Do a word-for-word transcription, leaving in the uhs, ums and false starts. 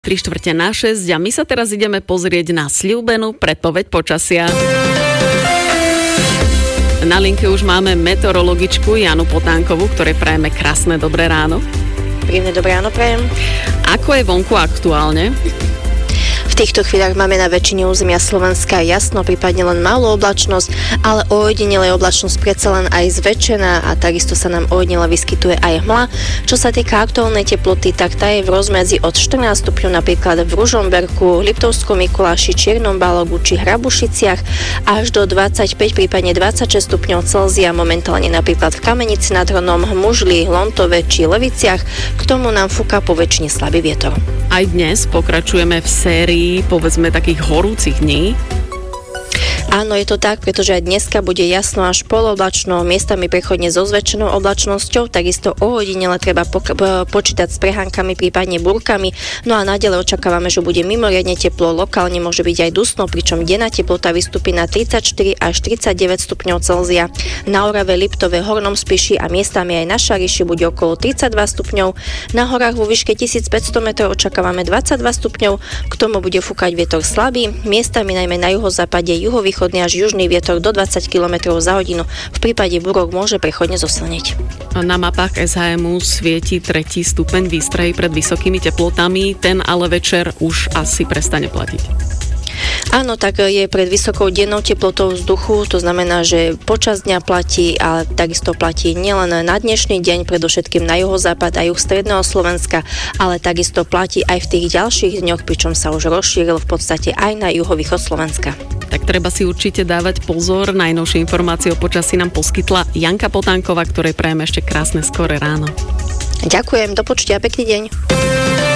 tri štvrte na šesť a my sa teraz ideme pozrieť na sľúbenú predpoveď počasia. Na linke už máme meteorologičku Janu Potánkovú, ktorej prajeme krásne dobré ráno. Príjemné dobré ráno prajem. Ako je vonku aktuálne? V týchto chvíľach máme na väčšine územia Slovenska jasno, prípadne len malú oblačnosť, ale ojedinele oblačnosť predsa len aj zväčšená a takisto sa nám ojedinele vyskytuje aj hmla. Čo sa týka aktuálnej teploty, tak tá je v rozmedzi od štrnásť stupňov napríklad v Ružomberku, Liptovskom Mikuláši, Čiernom Balogu či Hrabušiciach až do dvadsaťpäť, prípadne dvadsaťšesť stupňov Celzia momentálne napríklad v Kamenici nad Hronom, Mužli, Lontove či Leviciach. K tomu nám fúka poväčšine slabý vietor. Aj dnes pokračujeme v sérii povedzme takých horúcich dní. Áno, je to tak, pretože aj dneska bude jasno až poloblačno, miestami prechodne so zväčšenou oblačnosťou, takisto ojedinele treba po- po- počítať s prehánkami, prípadne búrkami. No a naďalej očakávame, že bude mimoriadne teplo, lokálne môže byť aj dusno, pričom denná teplota vystúpi na tridsaťštyri až tridsaťdeväť stupňov Celzia. Na Orave, Liptove, Hornom Spiši a miestami aj na Šariši bude okolo tridsaťdva stupňov. Na horách vo výške tisícpäťsto metrov očakávame dvadsaťdva stupňov, k tomu bude fúkať vietor slabý, miestami najmä na juhozápade, juhovýchodný až južný vietor do dvadsať kilometrov za hodinu. V prípade búrok môže prechodne zosilniť. Na mapách es há emu svieti tretí stupeň výstrahy pred vysokými teplotami, ten ale večer už asi prestane platiť. Áno, tak je pred vysokou dennou teplotou vzduchu, to znamená, že počas dňa platí a takisto platí nielen na dnešný deň, predovšetkým na juhozápad a juh stredného Slovenska, ale takisto platí aj v tých ďalších dňoch, pričom sa už rozšíril v podstate aj na juhovýchod Slovenska. Tak treba si určite dávať pozor. Najnovšie informácie o počasí nám poskytla Janka Potánková, ktorej prajeme ešte krásne skoré ráno. Ďakujem, do počutia, pekný deň.